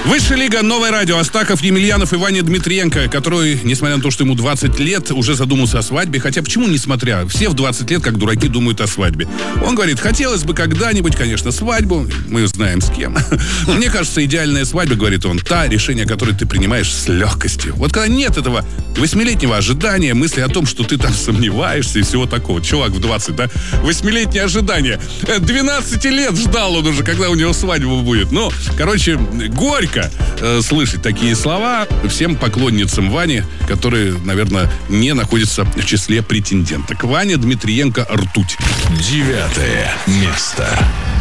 Высшая лига, новое радио. Астахов, Емельянов и Ваня Дмитриенко, который, несмотря на то, что ему 20 лет, уже задумался о свадьбе. Хотя почему несмотря? Все в 20 лет, как дураки, думают о свадьбе. Он говорит, хотелось бы когда-нибудь, конечно, свадьбу. Мы знаем с кем. Мне кажется, идеальная свадьба, говорит он, та, решение которой ты принимаешь с легкостью. Вот когда нет этого 8-летнего ожидания, мысли о том, что ты там сомневаешься и всего такого. Чувак в 20, да? 8-летнее ожидание. 12 лет ждал он уже, когда у него свадьба будет. Ну, короче, горько слышать такие слова всем поклонницам Вани, которые, наверное, не находятся в числе претенденток. Ваня Дмитриенко, ртуть. 9 место.